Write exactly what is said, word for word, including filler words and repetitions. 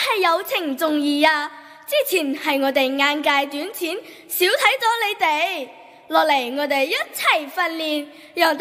係有情重義啊！之前係我哋眼界短淺，少睇咗你哋，落嚟我哋一齊訓練，讓